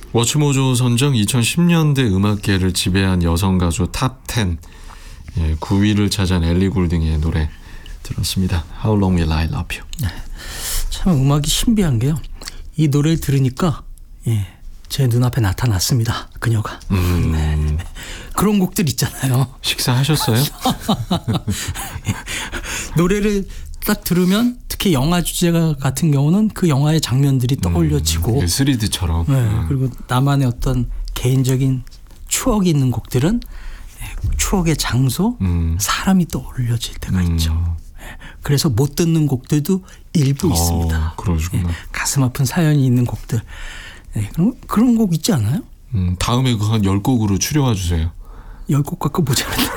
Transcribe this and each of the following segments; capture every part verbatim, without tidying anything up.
워치모조 선정 이천십 년대 음악계를 지배한 여성 가수 탑 텐 예, 구 위를 차지한 엘리 굴딩의 노래 들었습니다. How Long Will I Love You. 네. 참 음악이 신비한 게요. 이 노래를 들으니까 예, 제 눈앞에 나타났습니다. 그녀가. 음. 네. 그런 곡들 있잖아요. 식사하셨어요? 노래를 딱 들으면 특히 영화 주제가 같은 경우는 그 영화의 장면들이 떠올려지고 음, 쓰리디처럼. 네, 음. 그리고 나만의 어떤 개인적인 추억이 있는 곡들은 추억의 장소, 음. 사람이 떠올려질 때가 음. 있죠. 그래서 못 듣는 곡들도 일부 어, 있습니다. 그러시구나. 네, 가슴 아픈 사연이 있는 곡들. 네, 그런, 그런 곡 있지 않아요? 음, 다음에 그 한 열 곡으로 추려와 주세요. 열 곡 갖고 모자란다.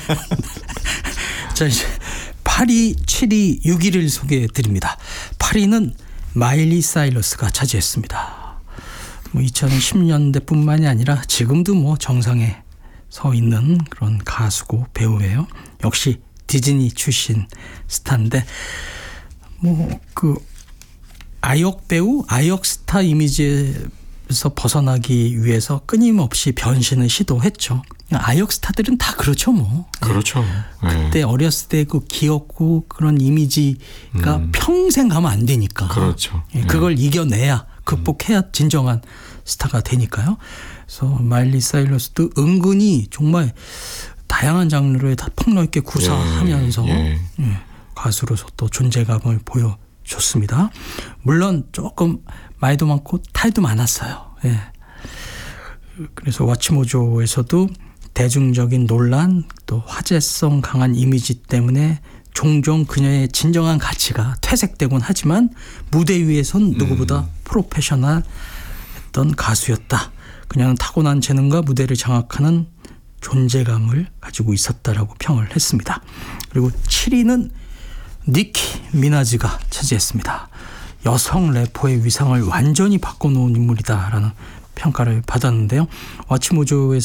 자, 이제 팔 위, 칠 위, 육 위를 소개해 드립니다. 팔 위는 마일리 사이러스가 차지했습니다. 뭐 이천십 년대뿐만이 아니라 지금도 뭐 정상에 서 있는 그런 가수고 배우예요. 역시 디즈니 출신 스타인데 뭐 그 아역 배우, 아역 스타 이미지에서 벗어나기 위해서 끊임없이 변신을 시도했죠. 아역 스타들은 다 그렇죠, 뭐. 그렇죠. 네. 그때 어렸을 때 그 귀엽고 그런 이미지가 음. 평생 가면 안 되니까. 그렇죠. 그걸 네. 이겨내야 극복해야 진정한 스타가 되니까요. 그래서 마일리 사이러스도 은근히 정말 다양한 장르에 다 폭넓게 구사하면서 예, 예. 가수로서 또 존재감을 보여줬습니다. 물론 조금 말도 많고 탈도 많았어요. 예. 그래서 워치모조에서도 대중적인 논란 또 화제성 강한 이미지 때문에 종종 그녀의 진정한 가치가 퇴색되곤 하지만 무대 위에선 누구보다 음. 프로페셔널했던 가수였다. 그냥 타고난 재능과 무대를 장악하는 존재감을 가지고 있었다라고 평을 했습니다. 그리고 칠 위는 니키 미나즈가 차지했습니다. 여성 래퍼의 위상을 완전히 바꿔놓은 인물이다라는 평가를 받았는데요. 워치모조에서